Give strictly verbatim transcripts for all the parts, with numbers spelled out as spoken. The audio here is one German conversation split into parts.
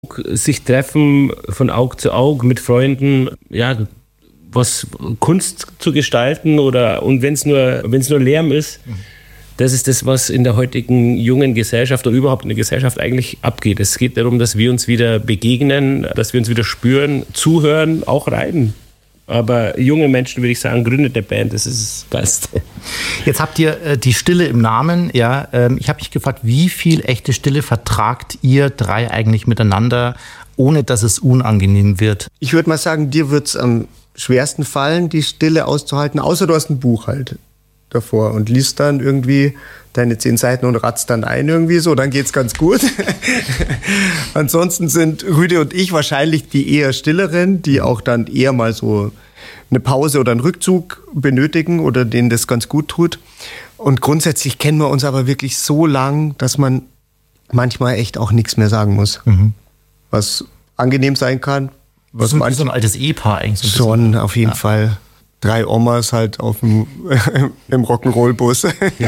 sich treffen von Aug zu Aug mit Freunden, ja, was Kunst zu gestalten oder und wenn es nur, wenn es nur Lärm ist, das ist das, was in der heutigen jungen Gesellschaft oder überhaupt in der Gesellschaft eigentlich abgeht. Es geht darum, dass wir uns wieder begegnen, dass wir uns wieder spüren, zuhören, auch reiten. Aber junge Menschen, würde ich sagen, gründet eine Band, das ist das Geilste. Jetzt habt ihr äh, die Stille im Namen. Ja, ähm, ich habe mich gefragt, wie viel echte Stille vertragt ihr drei eigentlich miteinander, ohne dass es unangenehm wird? Ich würde mal sagen, dir wird es am schwersten fallen, die Stille auszuhalten, außer du hast ein Buch halt davor und liest dann irgendwie deine zehn Seiten und ratzt dann ein irgendwie so, dann geht's ganz gut. Ansonsten sind Rüde und ich wahrscheinlich die eher Stilleren, die auch dann eher mal so eine Pause oder einen Rückzug benötigen oder denen das ganz gut tut. Und grundsätzlich kennen wir uns aber wirklich so lang, dass man manchmal echt auch nichts mehr sagen muss. Mhm. Was angenehm sein kann. Was das ist so ein altes Ehepaar eigentlich. So schon, auf jeden ja. Fall. Drei Omas halt auf dem, im Rock'n'Roll-Bus. Ja.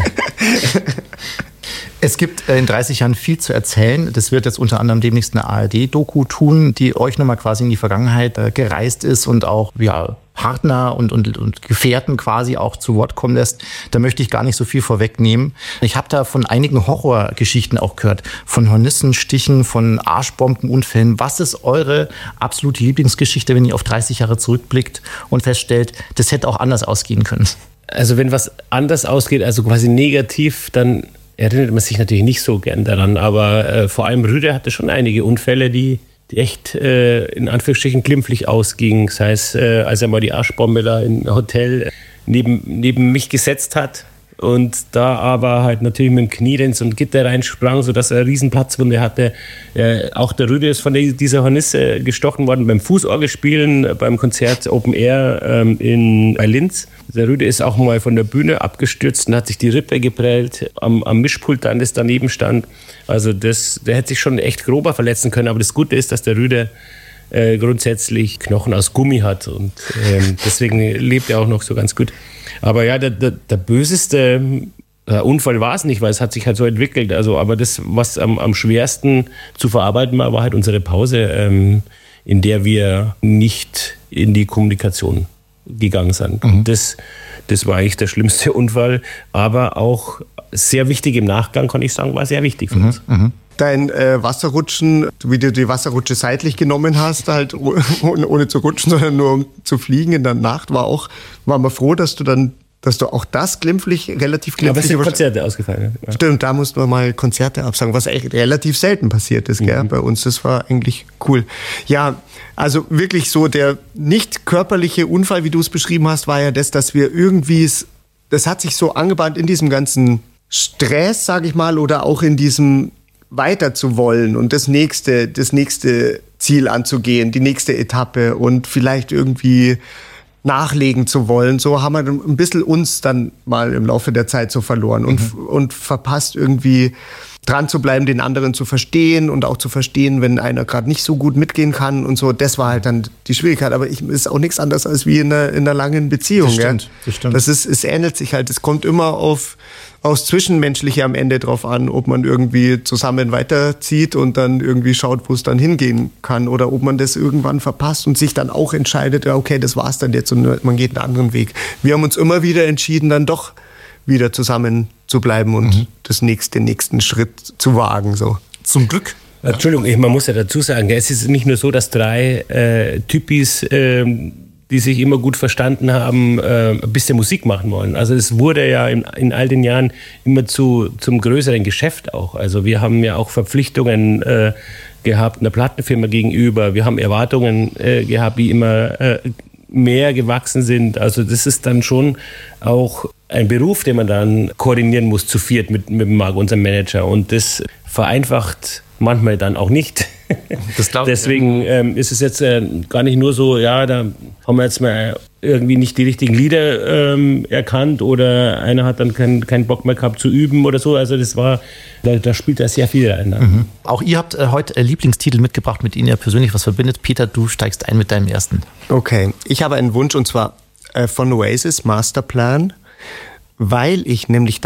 Es gibt in dreißig Jahren viel zu erzählen. Das wird jetzt unter anderem demnächst eine A R D-Doku tun, die euch nochmal quasi in die Vergangenheit äh, gereist ist und auch ja, Partner und, und, und Gefährten quasi auch zu Wort kommen lässt. Da möchte ich gar nicht so viel vorwegnehmen. Ich habe da von einigen Horrorgeschichten auch gehört. Von Hornissenstichen, von Arschbombenunfällen. Was ist eure absolute Lieblingsgeschichte, wenn ihr auf dreißig Jahre zurückblickt und feststellt, das hätte auch anders ausgehen können? Also wenn was anders ausgeht, also quasi negativ, dann erinnert man sich natürlich nicht so gern daran, aber äh, vor allem Rüde hatte schon einige Unfälle, die, die echt äh, in Anführungsstrichen glimpflich ausgingen. Sei es, äh, als er mal die Arschbombe da im Hotel neben, neben mich gesetzt hat und da aber halt natürlich mit dem Knie in so ein Gitter reinsprang, sodass er eine riesen Platzwunde hatte. Äh, auch der Rüde ist von der, dieser Hornisse gestochen worden beim Fußorgelspielen, beim Konzert Open Air ähm, in, bei Linz. Der Rüde ist auch mal von der Bühne abgestürzt und hat sich die Rippe geprellt am, am Mischpult, dann das daneben stand. Also das, der hätte sich schon echt grober verletzen können. Aber das Gute ist, dass der Rüde äh, grundsätzlich Knochen aus Gummi hat und ähm, deswegen lebt er auch noch so ganz gut. Aber ja, der, der, der böseste äh, Unfall war es nicht, weil es hat sich halt so entwickelt. Also, aber das, was am, am schwersten zu verarbeiten war, war halt unsere Pause, ähm, in der wir nicht in die Kommunikation gegangen sind. Mhm. Das, das war eigentlich der schlimmste Unfall, aber auch sehr wichtig im Nachgang, kann ich sagen, war sehr wichtig für uns. Mhm. Dein äh, Wasserrutschen, wie du die Wasserrutsche seitlich genommen hast, halt ohne, ohne zu rutschen, sondern nur um zu fliegen in der Nacht, war auch, war man froh, dass du dann, dass du auch das glimpflich, relativ glimpflich... Aber es sind Konzerte ausgefallen. Ja. Stimmt, da mussten wir mal Konzerte absagen, was echt relativ selten passiert ist, gell, mhm. bei uns. Das war eigentlich cool. Ja, also wirklich so der nicht körperliche Unfall, wie du es beschrieben hast, war ja das, dass wir irgendwie, das hat sich so angebahnt in diesem ganzen Stress, sag ich mal, oder auch in diesem weiter zu wollen und das nächste, das nächste Ziel anzugehen, die nächste Etappe und vielleicht irgendwie nachlegen zu wollen. So haben wir ein bisschen uns dann mal im Laufe der Zeit so verloren und, mhm. und verpasst irgendwie dran zu bleiben, den anderen zu verstehen und auch zu verstehen, wenn einer gerade nicht so gut mitgehen kann und so. Das war halt dann die Schwierigkeit. Aber ich, ist auch nichts anderes als wie in einer, in einer langen Beziehung. Das stimmt, ja? das stimmt. Das ist, es ähnelt sich halt. Es kommt immer auf aufs Zwischenmenschliche am Ende drauf an, ob man irgendwie zusammen weiterzieht und dann irgendwie schaut, wo es dann hingehen kann oder ob man das irgendwann verpasst und sich dann auch entscheidet, ja, okay, das war's dann jetzt und man geht einen anderen Weg. Wir haben uns immer wieder entschieden, dann doch wieder zusammen zu bleiben und mhm. das nächste, den nächsten Schritt zu wagen. So. Zum Glück. Entschuldigung, man muss ja dazu sagen, es ist nicht nur so, dass drei äh, Typis, äh, die sich immer gut verstanden haben, äh, ein bisschen Musik machen wollen. Also es wurde ja in, in all den Jahren immer zu, zum größeren Geschäft auch. Also wir haben ja auch Verpflichtungen äh, gehabt einer Plattenfirma gegenüber. Wir haben Erwartungen äh, gehabt, die immer äh, mehr gewachsen sind. Also das ist dann schon auch ein Beruf, den man dann koordinieren muss, zu viert mit, mit Marc, unserem Manager. Und das vereinfacht manchmal dann auch nicht. Das Deswegen ähm, ist es jetzt äh, gar nicht nur so, ja, da haben wir jetzt mal irgendwie nicht die richtigen Lieder ähm, erkannt oder einer hat dann keinen kein Bock mehr gehabt zu üben oder so. Also das war, da, da spielt da sehr viel rein. Mhm. Auch ihr habt äh, heute äh, Lieblingstitel mitgebracht, mit denen ihr persönlich was verbindet. Peter, du steigst ein mit deinem ersten. Okay, ich habe einen Wunsch und zwar äh, von Oasis, Masterplan, weil ich nämlich da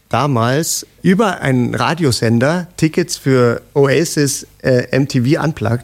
damals über einen Radiosender Tickets für Oasis äh, M T V Unplugged